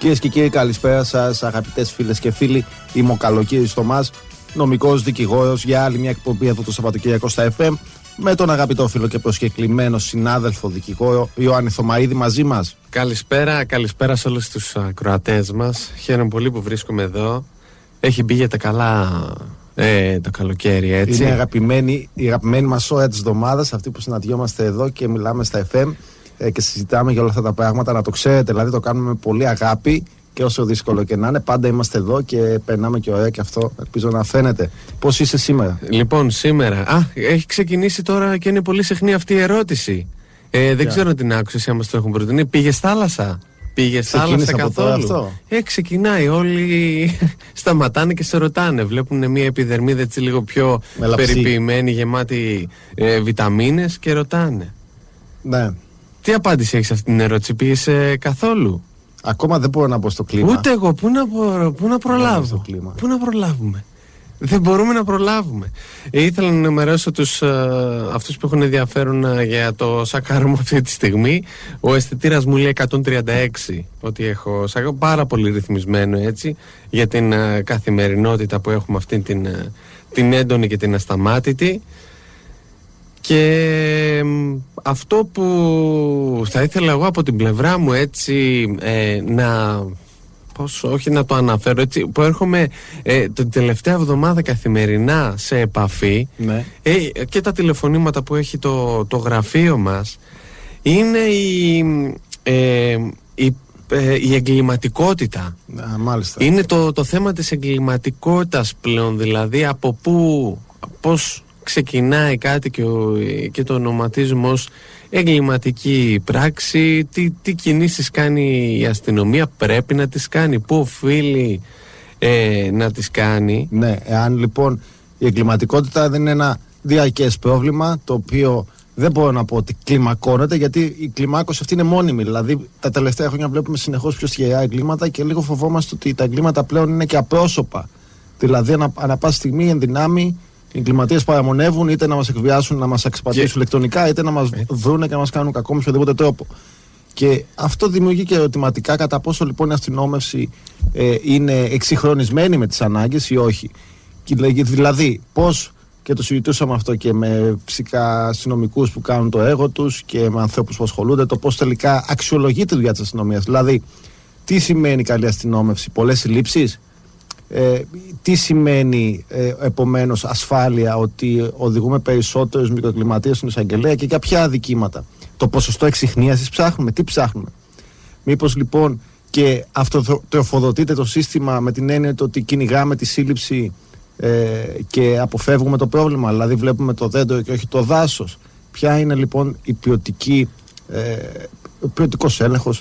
Κυρίες και κύριοι, καλησπέρα σας, αγαπητές φίλες και φίλοι. Είμαι ο Καλοκύρης Θωμάς, νομικός δικηγόρος, για άλλη μια εκπομπή εδώ το Σαββατοκύριακο στα FM, με τον αγαπητό φίλο και προσκεκλημένο συνάδελφο δικηγόρο Ιωάννη Θωμαίδη μαζί μας. Καλησπέρα σε όλους τους ακροατές μας. Χαίρομαι πολύ που βρίσκομαι εδώ. Έχει μπει για τα καλά το καλοκαίρι, έτσι. Είναι η αγαπημένη μας ώρα της εβδομάδας, αυτή που συναντιόμαστε εδώ και μιλάμε στα FM και συζητάμε για όλα αυτά τα πράγματα. Να το ξέρετε, δηλαδή το κάνουμε με πολύ αγάπη και όσο δύσκολο και να είναι, πάντα είμαστε εδώ και περνάμε και ωραία, και αυτό ελπίζω να φαίνεται. Πώς είσαι σήμερα? Λοιπόν, σήμερα. Έχει ξεκινήσει τώρα και είναι πολύ συχνή αυτή η ερώτηση. Δεν ξέρω την άκουσες, άμα το έχουν προτείνει. Πήγες θάλασσα? Πήγες θάλασσα καθόλου? Ξεκινάει. Όλοι σταματάνε και σε ρωτάνε. Βλέπουν μια επιδερμίδα έτσι λίγο πιο περιποιημένη, γεμάτη βιταμίνες και ρωτάνε. Ναι. Τι απάντηση έχεις σε αυτή την ερώτηση? Πήγες καθόλου? Ακόμα δεν μπορώ να μπω στο κλίμα. Ούτε εγώ. Πού να προλάβω? Πού να προλάβουμε? Δεν μπορούμε να προλάβουμε. Ήθελα να ενημερώσω αυτούς που έχουν ενδιαφέρον για το σακάρο μου αυτή τη στιγμή. Ο αισθητήρας μου λέει 136 ότι έχω σακάρο, πάρα πολύ ρυθμισμένο, έτσι, για την καθημερινότητα που έχουμε αυτή την έντονη και την ασταμάτητη. Και αυτό που θα ήθελα εγώ από την πλευρά μου, έτσι, όχι να το αναφέρω, έτσι, που έρχομαι την τελευταία εβδομάδα καθημερινά σε επαφή, ναι, και τα τηλεφωνήματα που έχει το γραφείο μας, είναι η εγκληματικότητα. Μάλιστα. Είναι το θέμα της εγκληματικότητας πλέον, δηλαδή από πώς ξεκινάει κάτι και το ονοματίζουμε ως εγκληματική πράξη, τι κινήσεις κάνει η αστυνομία, πρέπει να τις κάνει, πού οφείλει να τις κάνει. Ναι, εάν λοιπόν η εγκληματικότητα δεν είναι ένα διαρκές πρόβλημα, το οποίο δεν μπορώ να πω ότι κλιμακώνεται, γιατί η κλιμάκωση αυτή είναι μόνιμη. Δηλαδή τα τελευταία χρόνια βλέπουμε συνεχώς πιο στιγερά εγκλήματα και λίγο φοβόμαστε ότι τα εγκλήματα πλέον είναι και απρόσωπα. Δηλαδή ανά πάση στιγμή εν δυνάμει οι εγκληματίες παραμονεύουν, είτε να μας εκβιάσουν, να μας εξαπατήσουν ηλεκτρονικά, είτε να μας βρούνε και να μας κάνουν κακό με οποιοδήποτε τρόπο. Και αυτό δημιουργεί και ερωτηματικά κατά πόσο λοιπόν η αστυνόμευση είναι εξυγχρονισμένη με τις ανάγκες ή όχι. Δηλαδή, πώς, και το συζητούσαμε αυτό και με φυσικά αστυνομικούς που κάνουν το έργο τους και με ανθρώπους που ασχολούνται, το πώς τελικά αξιολογείται τη δουλειά της αστυνομίας. Δηλαδή, τι σημαίνει καλή αστυνόμευση, πολλές συλλήψεις? Τι σημαίνει επομένως ασφάλεια, ότι οδηγούμε περισσότερους μικροεγκληματίες στην εισαγγελέα και για ποια αδικήματα? Το ποσοστό εξιχνίασης ψάχνουμε? Τι ψάχνουμε? Μήπως λοιπόν και αυτοτροφοδοτείται το σύστημα με την έννοια ότι κυνηγάμε τη σύλληψη και αποφεύγουμε το πρόβλημα, δηλαδή βλέπουμε το δέντρο και όχι το δάσος? Ποια είναι λοιπόν η ποιοτικός έλεγχος?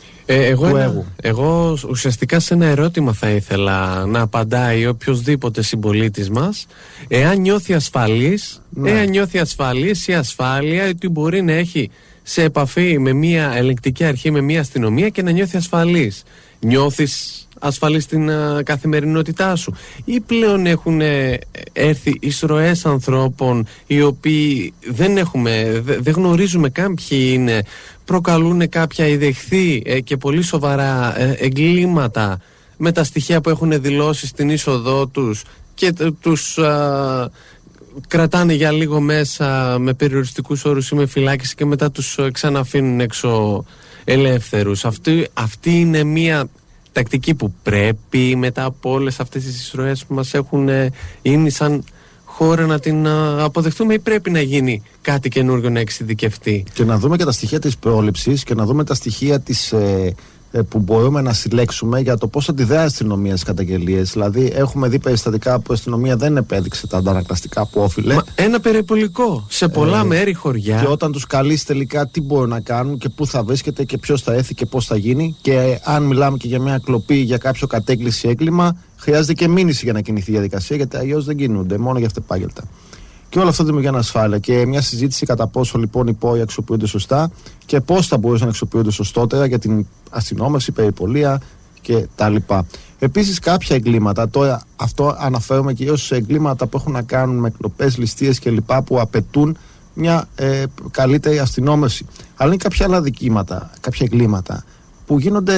Εγώ ουσιαστικά σε ένα ερώτημα θα ήθελα να απαντάει οποιοσδήποτε συμπολίτης μας, εάν νιώθει ασφαλής, ναι, εάν νιώθει ασφαλής ή ασφάλεια, ότι μπορεί να έχει σε επαφή με μια ελεγκτική αρχή, με μια αστυνομία και να νιώθει ασφαλής. Νιώθεις ασφαλής στην καθημερινότητά σου? Ή πλέον έχουν έρθει εισρωές ανθρώπων οι οποίοι δεν γνωρίζουμε καν ποιοι είναι, προκαλούν κάποια ιδεχθή και πολύ σοβαρά εγκλήματα με τα στοιχεία που έχουν δηλώσει στην είσοδό τους και τους κρατάνε για λίγο μέσα με περιοριστικούς όρους ή με φυλάκιση και μετά τους ξαναφήνουν έξω ελεύθερους. Αυτή είναι μια τακτική που πρέπει μετά από όλες αυτές τις εισρωές που μας έχουν γίνει σαν χώρα να την αποδεχτούμε, ή πρέπει να γίνει κάτι καινούργιο, να εξειδικευτεί? Και να δούμε και τα στοιχεία της πρόληψης και να δούμε τα στοιχεία που μπορούμε να συλλέξουμε για το πώς αντιδρά η αστυνομία στις καταγγελίες. Δηλαδή, έχουμε δει περιστατικά που η αστυνομία δεν επέδειξε τα αντανακλαστικά που όφιλε. Ένα περιπολικό σε πολλά μέρη, χωριά. Και όταν τους καλείς τελικά, τι μπορούν να κάνουν και πού θα βρίσκεται και ποιος θα έρθει και πώς θα γίνει. Και αν μιλάμε και για μια κλοπή, για κάποιο κατέγκληση, έγκλημα, χρειάζεται και μήνυση για να κινηθεί η διαδικασία, γιατί αλλιώς δεν κινούνται, μόνο για αυτεπάγγελτα. Και όλο αυτό δημιουργεί ανασφάλεια και μια συζήτηση κατά πόσο λοιπόν οι πόροι αξιοποιούνται σωστά και πώς θα μπορούσαν να αξιοποιούνται σωστότερα για την αστυνόμευση, περιπολία και τα λοιπά. Επίσης, κάποια εγκλήματα, τώρα αυτό αναφέρομαι κυρίως σε εγκλήματα που έχουν να κάνουν με κλοπές, ληστείες και λοιπά, που απαιτούν μια καλύτερη αστυνόμευση. Αλλά είναι κάποια άλλα δικήματα, κάποια εγκλήματα που γίνονται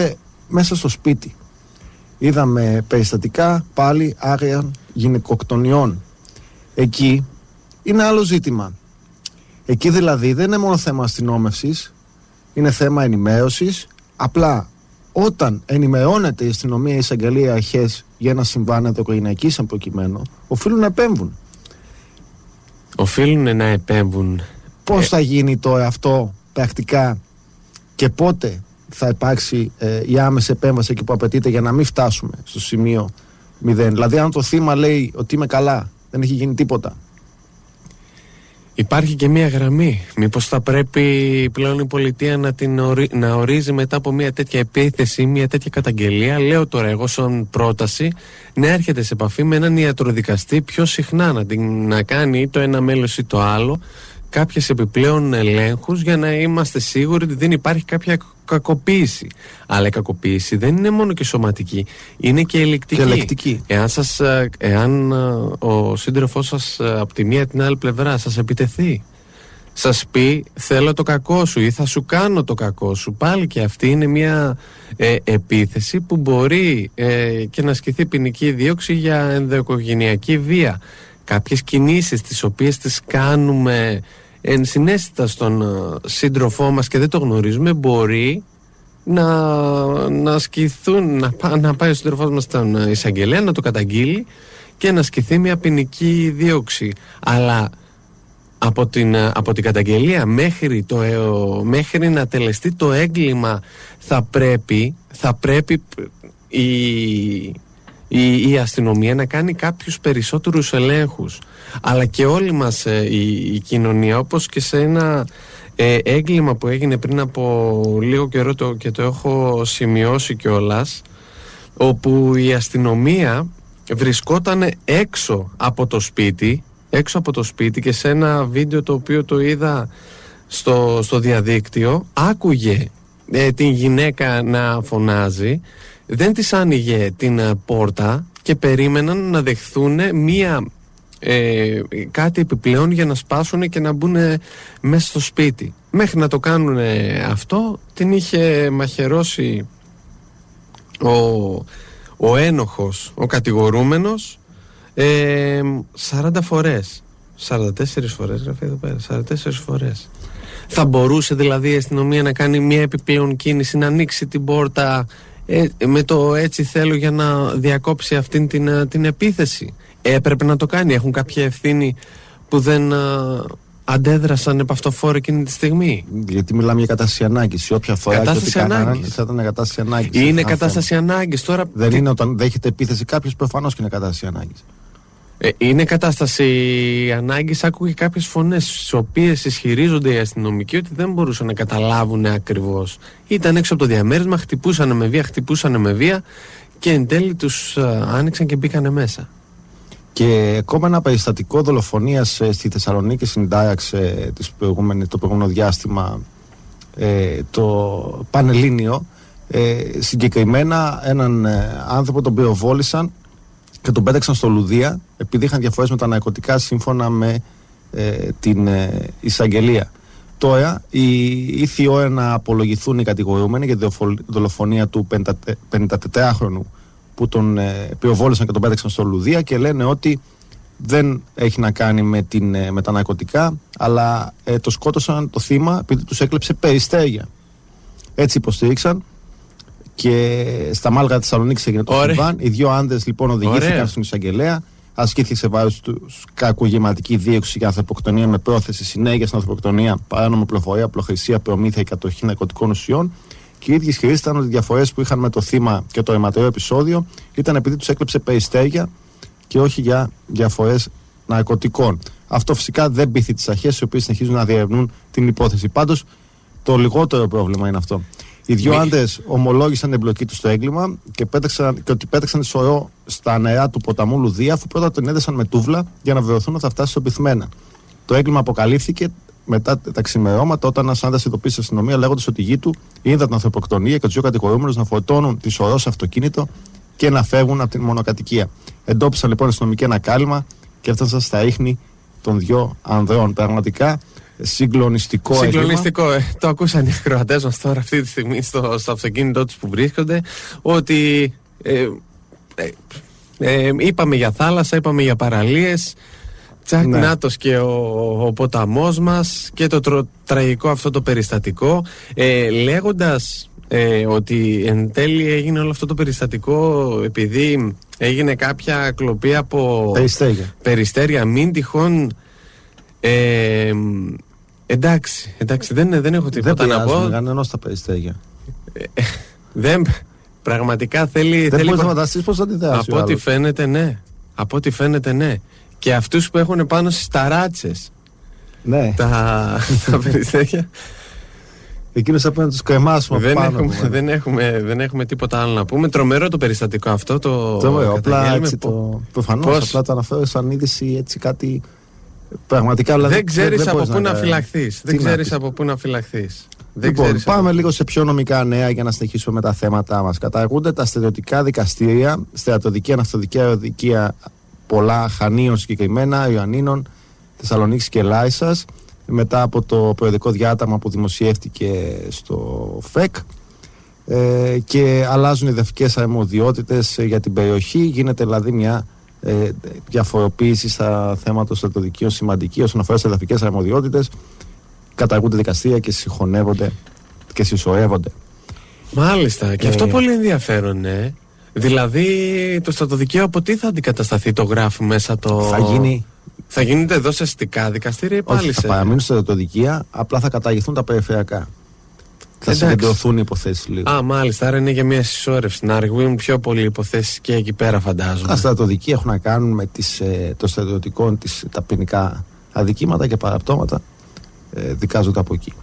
μέσα στο σπίτι. Είδαμε περιστατικά πάλι άγριων γυναικοκτονιών. Εκεί είναι άλλο ζήτημα. Εκεί δηλαδή δεν είναι μόνο θέμα αστυνόμευσης, είναι θέμα ενημέρωσης. Απλά όταν ενημερώνεται η αστυνομία, η εισαγγελία, οι αρχές για ένα συμβάν ενδοοικογενειακής εν προκειμένου, οφείλουν να επέμβουν. Οφείλουν να επέμβουν. Πώς θα γίνει τώρα αυτό πρακτικά και πότε θα υπάρξει η άμεση επέμβαση εκεί που απαιτείται για να μην φτάσουμε στο σημείο 0? Δηλαδή, αν το θύμα λέει ότι είμαι καλά, δεν έχει γίνει τίποτα. Υπάρχει και μία γραμμή. Μήπως θα πρέπει πλέον η πολιτεία να ορίζει μετά από μία τέτοια επίθεση, μία τέτοια καταγγελία, λέω τώρα εγώ σαν πρόταση, να έρχεται σε επαφή με έναν ιατροδικαστή πιο συχνά, να κάνει το ένα μέλος ή το άλλο κάποιες επιπλέον ελέγχους για να είμαστε σίγουροι ότι δεν υπάρχει κάποια κακοποίηση. Αλλά η κακοποίηση δεν είναι μόνο και σωματική, είναι και ελεκτική. Εάν ο σύντροφός σας από τη μία την άλλη πλευρά σας επιτεθεί, σας πει θέλω το κακό σου ή θα σου κάνω το κακό σου, πάλι και αυτή είναι μια επίθεση που μπορεί και να ασκηθεί ποινική δίωξη για ενδοοικογενειακή βία. Κάποιες κινήσεις τις οποίες τις κάνουμε ενσυναίσθητα στον σύντροφό μας και δεν το γνωρίζουμε, μπορεί να ασκηθούν, να πάει ο σύντροφός μας στον εισαγγελέα, να το καταγγείλει και να ασκηθεί μια ποινική δίωξη. Αλλά από την καταγγελία μέχρι να τελεστεί το έγκλημα θα πρέπει η αστυνομία να κάνει κάποιους περισσότερους ελέγχους. Αλλά και όλη μας η κοινωνία, όπως και σε ένα έγκλημα που έγινε πριν από λίγο καιρό και το έχω σημειώσει κιόλας, όπου η αστυνομία βρισκόταν έξω από το σπίτι και σε ένα βίντεο το οποίο το είδα στο διαδίκτυο, άκουγε την γυναίκα να φωνάζει, δεν της άνοιγε την πόρτα και περίμεναν να δεχθούν κάτι επιπλέον για να σπάσουν και να μπουν μέσα στο σπίτι. Μέχρι να το κάνουν αυτό, την είχε μαχαιρώσει ο ένοχος, ο κατηγορούμενος, 40 φορές. 44 φορές γράφει εδώ πέρα, 44 φορές. Θα μπορούσε δηλαδή η αστυνομία να κάνει μια επιπλέον κίνηση, να ανοίξει την πόρτα με το έτσι θέλω για να διακόψει αυτήν την επίθεση? Έπρεπε να το κάνει? Έχουν κάποια ευθύνη που δεν αντέδρασαν επαυτοφόρο εκείνη τη στιγμή? Γιατί μιλάμε για κατάσταση ανάγκης. Όποια φορά κατάσταση ανάγκης. Θα ήταν κατάσταση ανάγκης. Είναι κατάσταση ανάγκης. Τώρα δεν είναι όταν δέχεται επίθεση κάποιος, προφανώς και είναι κατάσταση ανάγκης. Είναι κατάσταση ανάγκης. Άκουγε κάποιες φωνές στις οποίες ισχυρίζονται οι αστυνομικοί ότι δεν μπορούσαν να καταλάβουν ακριβώς. Ήταν έξω από το διαμέρισμα, χτυπούσαν με βία και εν τέλει τους άνοιξαν και μπήκανε μέσα. Και ακόμα ένα περιστατικό δολοφονίας στη Θεσσαλονίκη συντάραξε το προηγούμενο διάστημα το Πανελλήνιο. Συγκεκριμένα έναν άνθρωπο τον πυροβόλησαν και τον πέταξαν στο Λουδία επειδή είχαν διαφορές με τα ναρκωτικά, σύμφωνα με την εισαγγελία. Τώρα ήρθε η ώρα να απολογηθούν οι κατηγορούμενοι για τη δολοφονία του 54χρονου που τον πυροβόλησαν και τον πέταξαν στο Λουδία, και λένε ότι δεν έχει να κάνει με τα ναρκωτικά, αλλά το σκότωσαν το θύμα επειδή τους έκλεψε περιστέρια. Έτσι υποστήριξαν. Και στα Μάλγα της Θεσσαλονίκης έγινε το συμβάν. Οι δύο άντρες λοιπόν οδηγήθηκαν στον εισαγγελέα. Ασκήθηκε σε βάρος τους κακουργηματική δίωξη για ανθρωποκτονία με πρόθεση, συνέργεια στην ανθρωποκτονία, παράνομη πληροφορία, απλοχρησία, προμήθεια και κατοχή ναρκωτικών ουσιών. Και οι ίδιοι ισχυρίστηκαν ότι οι διαφορές που είχαν με το θύμα και το αιματερό επεισόδιο ήταν επειδή τους έκλεψε περιστέρια και όχι για διαφορές ναρκωτικών. Αυτό φυσικά δεν πείθει τις αρχές, οι οποίες συνεχίζουν να διερευνούν την υπόθεση. Πάντως, το λιγότερο πρόβλημα είναι αυτό. Οι δύο άντρες ομολόγησαν την εμπλοκή τους στο έγκλημα και ότι πέταξαν τη σωρό στα νερά του ποταμού Λουδία, αφού πρώτα τον έδεσαν με τούβλα για να βεβαιωθούν ότι θα φτάσει στο πυθμένα. Το έγκλημα αποκαλύφθηκε μετά τα ξημερώματα, όταν ένας άντρας ειδοποίησε στην αστυνομία λέγοντας ότι η γη του είδα την ανθρωποκτονία και τους δύο κατηγορούμενους να φορτώνουν τη σωρό σε αυτοκίνητο και να φεύγουν από την μονοκατοικία. Εντόπισαν λοιπόν οι αστυνομικοί ένα κάλυμα και έφτασαν στα ίχνη των δύο ανδρών. Πραγματικά συγκλονιστικό. Το ακούσαν οι ακροατές μας τώρα αυτή τη στιγμή στο αυτοκίνητό τους που βρίσκονται, ότι είπαμε για θάλασσα, είπαμε για παραλίες, τσακ, Ναι. νάτος και ο ποταμός μας και το τραγικό αυτό το περιστατικό, λέγοντας ότι εν τέλει έγινε όλο αυτό το περιστατικό επειδή έγινε κάποια κλοπή από περιστέρια, μην τυχόν εντάξει, δεν έχω τίποτα να πω. Δεν κανένας τα περιστέρια. Πραγματικά θέλει. Δεν μπορείς να φανταστείς πώς θα αντιδράσει. Από ό,τι φαίνεται ναι. Και αυτούς που έχουν πάνω στις ταράτσες. Ναι. Τα περιστέρια. Εκείνος θα πρέπει να τους κρεμάσουμε πάνω. Δεν έχουμε τίποτα άλλο να πούμε. Τρομερό το περιστατικό αυτό. Προφανώς απλά το αναφέρω σαν είδηση, έτσι κάτι πραγματικά. Δηλαδή, δεν ξέρεις από πού να φυλαχθείς. Λοιπόν, πάμε λίγο σε πιο νομικά νέα για να συνεχίσουμε με τα θέματα μας. Καταργούνται τα στρατιωτικά δικαστήρια, στρατιωτική, ναυτοδικαία, οδικία, πολλά, Χανίων συγκεκριμένα, Ιωαννίνων, Θεσσαλονίκης και Λάισσας, μετά από το περιοδικό διάταγμα που δημοσιεύτηκε στο ΦΕΚ, και αλλάζουν οι εδαφικές αρμοδιότητες για την περιοχή. Γίνεται δηλαδή μια διαφοροποίηση στα θέματα των στρατιωτικών σημαντική όσον αφορά στις εδαφικές αρμοδιότητες. Καταργούνται δικαστήρια και συγχωνεύονται και συσσωρεύονται. Μάλιστα, και αυτό πολύ ενδιαφέρον, ναι. Δηλαδή το στρατοδικαίο από τι θα αντικατασταθεί, το γράφει μέσα το... Θα γίνεται εδώ σε αστικά δικαστήρια ή πάλι? Όχι, θα παραμείνουν στα στρατοδικεία, απλά θα καταργηθούν τα περιφερειακά. Θα συγκεντρωθούν οι υποθέσεις λίγο. Μάλιστα, άρα είναι για μια συσσόρευση, να αργούν πιο πολλοί υποθέσεις και εκεί πέρα, φαντάζομαι. Τα στρατοδικεία έχουν να κάνουν με το στρατιωτικό, τα ποινικά αδικήματα και παραπτώματα. Δικάζονται από εκεί.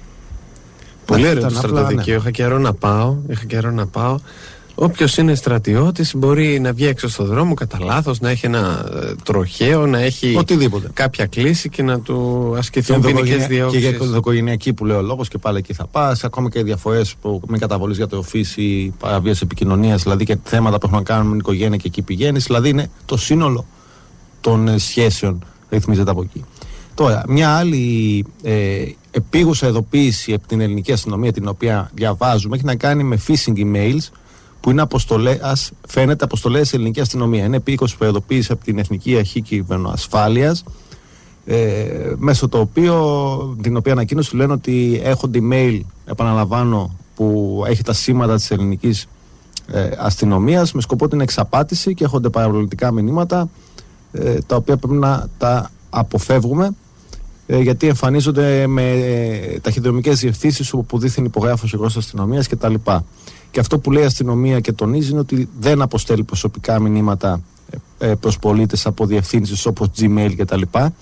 Πολύ ωραίο το στρατοδικείο. Είχα καιρό να πάω. Όποιος είναι στρατιώτης μπορεί να βγει έξω στον δρόμο κατά λάθος, να έχει ένα τροχαίο, να έχει οτιδήποτε, κάποια κλίση και να του ασκηθούν ποινικές διώξεις. Και για ενδοκογενειακή που λέει ο λόγος, και πάλι εκεί θα πας. Ακόμα και διαφορές με καταβολής για το οφίση, παραβίαση επικοινωνίας, δηλαδή και θέματα που έχουν να κάνουν με την οικογένεια και εκεί πηγαίνεις. Δηλαδή είναι το σύνολο των σχέσεων ρυθμίζεται από εκεί. Τώρα, μια άλλη επίγουσα ειδοποίηση από την ελληνική αστυνομία, την οποία διαβάζουμε, έχει να κάνει με phishing emails, που είναι φαίνεται αποστολές στην ελληνική αστυνομία. Είναι επίγουσα ειδοποίηση από την Εθνική Αρχή Κυβερνοασφάλειας, μέσω το οποίο, την οποία ανακοίνωση λένε ότι έχονται email, επαναλαμβάνω, που έχει τα σήματα της ελληνικής αστυνομίας με σκοπό την εξαπάτηση, και έχονται παραπλανητικά μηνύματα, τα οποία πρέπει να τα αποφεύγουμε, γιατί εμφανίζονται με ταχυδρομικές διευθύνσεις όπου δήθεν υπογράφος εγώ της αστυνομίας κτλ. Και αυτό που λέει η αστυνομία και τονίζει είναι ότι δεν αποστέλει προσωπικά μηνύματα προς πολίτες από διευθύνσεις όπως Gmail κτλ.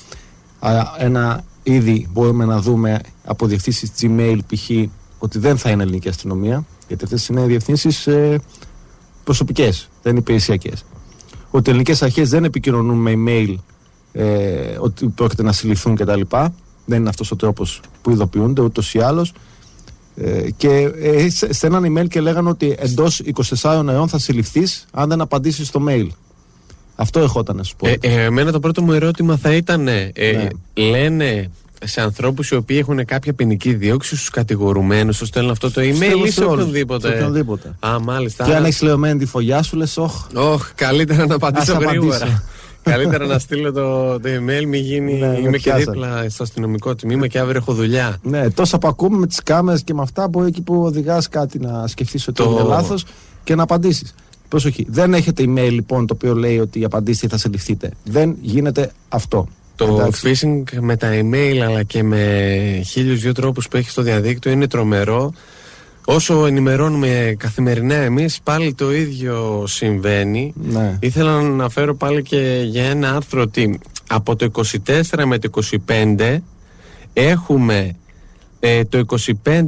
Ήδη μπορούμε να δούμε από διευθύνσεις Gmail π.χ. ότι δεν θα είναι ελληνική αστυνομία, γιατί αυτές είναι διευθύνσεις προσωπικές, δεν είναι υπηρεσιακές. Ότι οι ελληνικές αρχές δεν επικοινωνούν με email ότι πρόκειται να συλληφθούν κτλ. Δεν είναι αυτός ο τρόπος που ειδοποιούνται ούτως ή άλλως. Και σε έναν email και λέγανε ότι εντός 24 ώρων θα συλληφθείς αν δεν απαντήσεις στο mail. Αυτό ερχόταν να σου πω. Εμένα το πρώτο μου ερώτημα θα ήταν, λένε σε ανθρώπους οι οποίοι έχουν κάποια ποινική δίωξη, στους κατηγορουμένους, τους στέλνουν αυτό το email ή σε οποιονδήποτε? Μάλιστα. Και αν έχεις λεωμένη τη φωλιά σου, λες καλύτερα να απαντήσω γρήγορα. Καλύτερα να στείλω το email, μην γίνει. Είμαι και δίπλα στο αστυνομικό τμήμα και αύριο έχω δουλειά. Ναι, τόσα που ακούμε με τις κάμερες και με αυτά, μπορεί εκεί που οδηγάς κάτι να σκεφτείς ότι είναι λάθος και να απαντήσεις. Προσοχή. Δεν έχετε email λοιπόν το οποίο λέει ότι απαντήστε ή θα συλληφθείτε. Δεν γίνεται αυτό. Το phishing με τα email αλλά και με 1002 τρόπους που έχει στο διαδίκτυο είναι τρομερό. Όσο ενημερώνουμε καθημερινά εμείς, πάλι το ίδιο συμβαίνει. Ναι. Ήθελα να αναφέρω πάλι και για ένα άρθρο ότι από το 24 με το 25 έχουμε το 25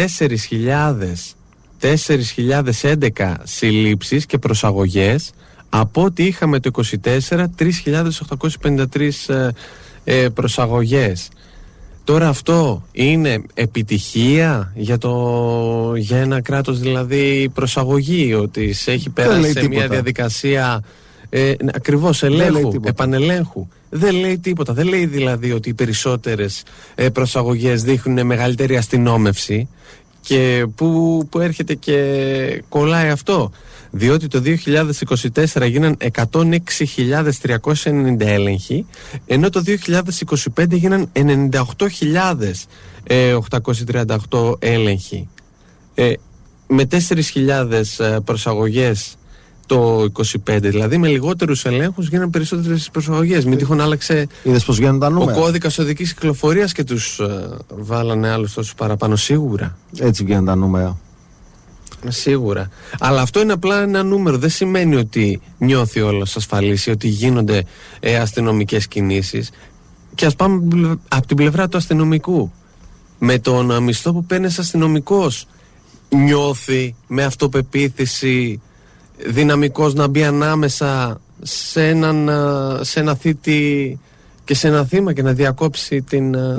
4.011 συλλήψεις και προσαγωγές, από ό,τι είχαμε το 24 3.853 προσαγωγές. Τώρα αυτό είναι επιτυχία για ένα κράτος, δηλαδή προσαγωγή, ότι σε έχει περάσει σε μια διαδικασία ακριβώς ελέγχου, επανελέγχου? Δεν λέει τίποτα. Δεν λέει δηλαδή ότι οι περισσότερες προσαγωγές δείχνουν μεγαλύτερη αστυνόμευση, και που έρχεται και κολλάει αυτό. Διότι το 2024 γίναν 106.390 έλεγχοι, ενώ το 2025 γίναν 98.838 έλεγχοι. Με 4.000 προσαγωγές το 25, δηλαδή με λιγότερους ελέγχους γίνανε περισσότερες προσαγωγές. Μην τυχόν άλλαξε ο κώδικας οδικής κυκλοφορίας και τους βάλανε άλλους τόσους παραπάνω. Σίγουρα. Έτσι βγαίνουν τα νούμερα. Σίγουρα. Αλλά αυτό είναι απλά ένα νούμερο. Δεν σημαίνει ότι νιώθει όλος ασφαλής ή ότι γίνονται αστυνομικές κινήσεις. Και ας πάμε από την πλευρά του αστυνομικού. Με τον μισθό που παίρνει αστυνομικός, νιώθει με αυτοπεποίθηση δυναμικός να μπει ανάμεσα σε ένα θήτη και σε ένα θύμα και να διακόψει την